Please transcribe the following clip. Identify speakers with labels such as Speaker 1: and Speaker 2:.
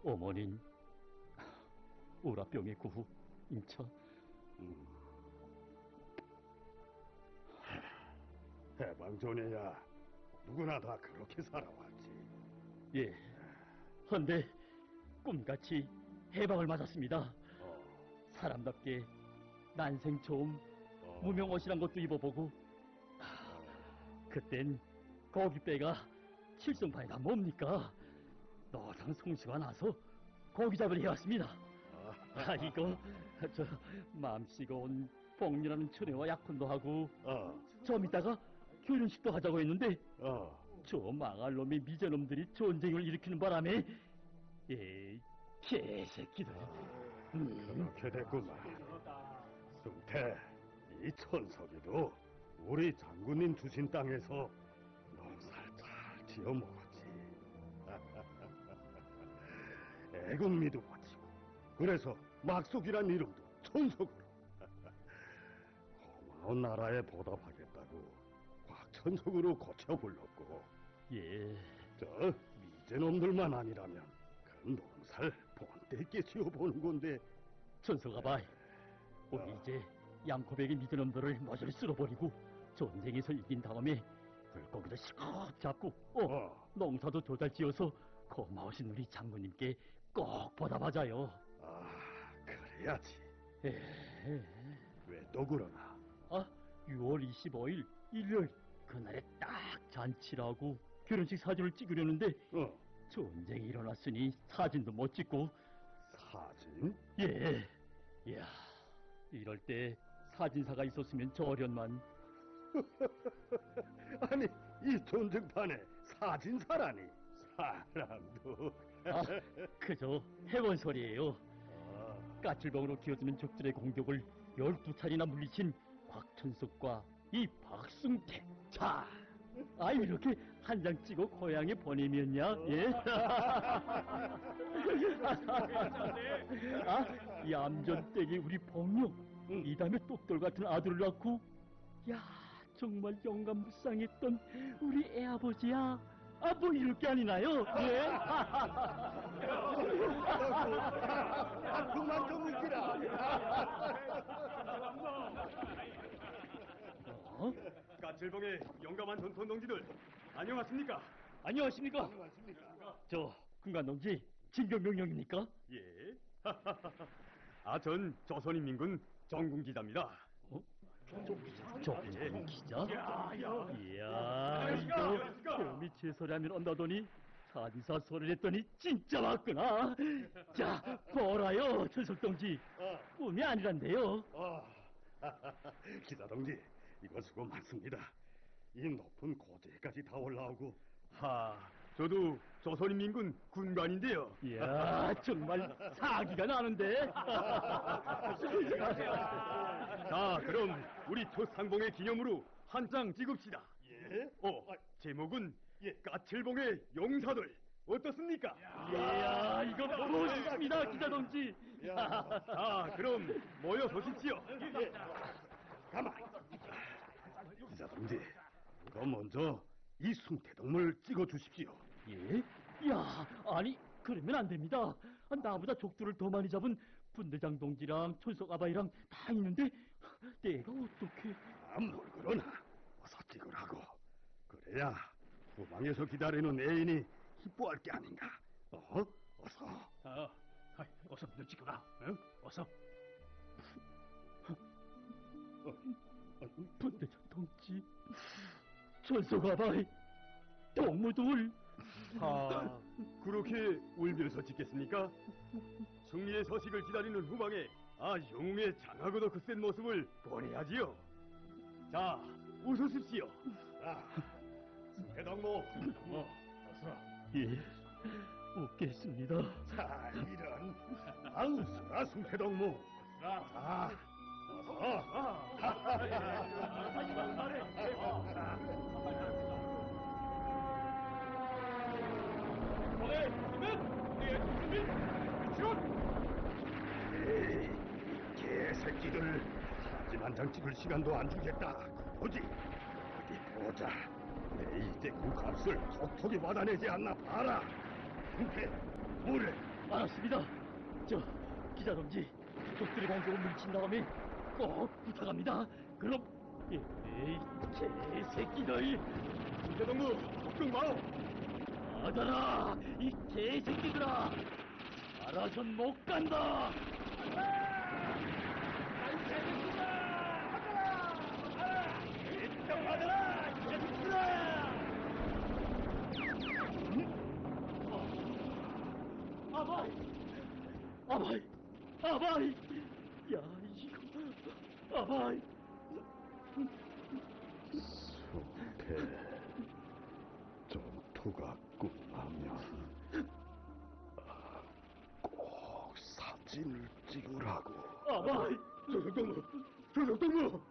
Speaker 1: 어머닌 오라병의 구후 임차.
Speaker 2: 해방 전에야 누구나 다 그렇게 살아왔지.
Speaker 1: 예. 헌데 꿈같이 해방을 맞았습니다. 사람답게 난생 처음 무명옷이란 것도 입어보고, 그땐 거기배가 칠성판이다 뭡니까? 너상 송수가 나서 고기잡을 해왔습니다. 이거 저 맘씨가 온 복리라는 천혜와 약혼도 하고, 좀 이따가 결혼식도 하자고 했는데 저 망할 놈의 미제놈들이 전쟁을 일으키는 바람에 개새끼들.
Speaker 2: 그렇게 됐구나. 승태, 이 천석이도 우리 장군님 주신 땅에서 농사를 잘 지어 먹었지. 애국미도 바치고, 그래서 막속이란 이름도 천석으로. 고마운 나라에 보답하겠다고 곽천석으로 고쳐 불렀고.
Speaker 1: 예.
Speaker 2: 저 미제놈들만 아니라면 그 농사를 본때있게 지어보는 건데.
Speaker 1: 천석아바이, 우리 이제 양코백의 미드놈들을 모조리 쓸어버리고 전쟁에서 이긴 다음에 물고기도 실컷 잡고 농사도 조잘 지어서 고마우신 우리 장모님께 꼭 보답하자요.
Speaker 2: 그래야지. 왜 또 그러나?
Speaker 1: 6월 25일 일요일 그날에 딱 잔치라고 결혼식 사진을 찍으려는데 전쟁이 일어났으니 사진도 못 찍고.
Speaker 2: 사진?
Speaker 1: 예. 이야, 이럴 때 사진사가 있었으면 저련만.
Speaker 2: 아니, 이 전쟁판에 사진사라니. 사람도.
Speaker 1: 그저 해원설이에요. 까칠봉으로 기어드는 적들의 공격을 12차례나 물리친 곽천석과 이 박승태. 자, 이렇게 한 장 찍어 고향에 보내면야. 예? 얌전댁이 우리 봉룡, 이 다음에 똑돌 같은 아들을 낳고, 야, 정말 영감불상했던 우리 애아버지야. 뭐 이럴 게 아니나요? 예?
Speaker 2: 그만 좀 웃기라.
Speaker 3: 까칠봉의 영감한 전통동지들, 안녕하십니까?
Speaker 1: 안녕하십니까? 저 금관동지 진경명령입니까?
Speaker 3: 예. 전 조선인민군 정군 기자입니다.
Speaker 1: 정군 기자? 이야, 이거 곰이 제소리하면 온다더니 사진사 소리를 했더니 진짜 맞구나. 자, 보라요, 천석동지. 꿈이 아니란데요.
Speaker 2: 기자 동지, 이거 수고 많습니다. 이 높은 고지에까지 다 올라오고.
Speaker 3: 저도 조선인민군 군관인데요.
Speaker 1: 이야, 정말 사기가 나는데.
Speaker 3: 자, 그럼 우리 조상봉의 기념으로 한 장 찍읍시다.
Speaker 2: 예?
Speaker 3: 제목은 까칠봉의 용사들. 어떻습니까?
Speaker 1: 이야, 이거 멋있습니다, 기자동지.
Speaker 3: 자, 그럼 모여 서십시오.
Speaker 2: 가만. 기자 동지, 이거 먼저 이 숭태동물 찍어주십시오.
Speaker 1: 예? 야, 아니 그러면 안 됩니다. 나보다 족두를 더 많이 잡은 분대장 동지랑 천석 아바이랑 다 있는데 내가 어떻게...
Speaker 2: 뭘 그러나 어서 찍으라고. 그래야 후방에서 기다리는 애인이 기뻐할 게 아닌가. 어서.
Speaker 1: 어서 찍어라. 응? 어서. 분대장 동지, 천석 아바이, 동무들.
Speaker 3: 그렇게 울면서 찍겠습니까? 승리의 서식을 기다리는 후방에 영웅의 장하고도 거센 모습을 보내야지요. 자, 웃으십시오.
Speaker 2: 승태동무, 어서.
Speaker 1: 예, 웃겠습니다.
Speaker 2: 자, 이런. 웃어라, 승태동무. 자, 에이, 개새끼들. 사진 한 장 찍을 시간도 안 주겠다. 보지. 어디 보자. 내 이제 그 값을 톡톡히 받아내지 않나 봐라. 승태, 뭐래?
Speaker 1: 알았습니다. 저 기자 동지, 독들이 공격을 물친 다음에 꼭 부탁합니다. 그럼 에이 개새끼들,
Speaker 3: 기자동무 걱정 마오.
Speaker 1: 받아라 이 개새끼들아. 알아선 못 간다. 일단 받아라 이 개새끼들아. 아바이, 아바이, 아바이. 야 이거 아바이.
Speaker 2: 숲에 전투가 끝나면 꼭 사진을 찍으라고.
Speaker 1: 아바이.
Speaker 3: 조석동무, 조석동무.